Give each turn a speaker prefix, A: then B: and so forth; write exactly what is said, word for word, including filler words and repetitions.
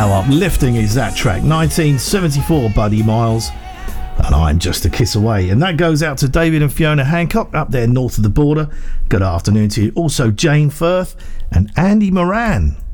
A: How uplifting is that track? nineteen seventy-four, Buddy Miles. And I'm Just a Kiss Away. And that goes out to David and Fiona Hancock up there north of the border. Good afternoon to you. Also Jane Firth and Andy Moran.